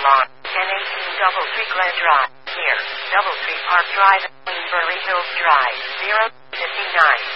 Lawn, 1018 Doubletree Glen Drive, near Doubletree Park Drive, Queensbury Hills Drive, 059.